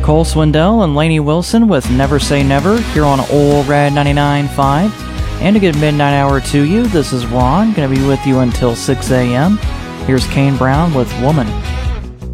Cole Swindell and Lainey Wilson with Never Say Never here on Old Red 99.5. And a good midnight hour to you. This is Ron, going to be with you until 6 a.m. Here's Kane Brown with Woman.